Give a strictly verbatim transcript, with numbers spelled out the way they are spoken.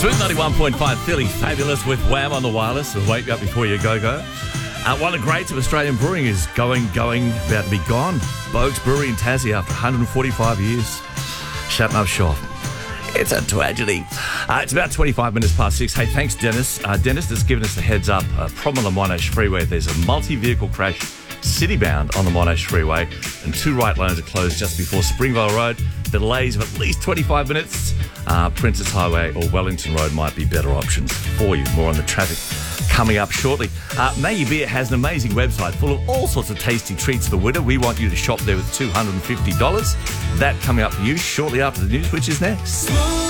Smooth ninety-one point five, Philly Fabulous with Wham on the wireless. We'll wake you up before you go-go. Uh, one of the greats of Australian brewing is going, going, about to be gone. Boag's Brewery in Tassie after one hundred forty-five years. Shutting up shop. It's a tragedy. Uh, it's about twenty-five minutes past six. Hey, thanks, Dennis. Uh, Dennis has given us a heads up. Uh, problem on the Monash Freeway. There's a multi-vehicle crash city-bound on the Monash Freeway, and two right lanes are closed just before Springvale Road. Delays of at least twenty-five minutes. Uh, Princess Highway or Wellington Road might be better options for you. More on the traffic coming up shortly. Uh, Maggie Beer has an amazing website full of all sorts of tasty treats for winter. We want you to shop there with two hundred fifty dollars. That coming up for you shortly after the news, which is next.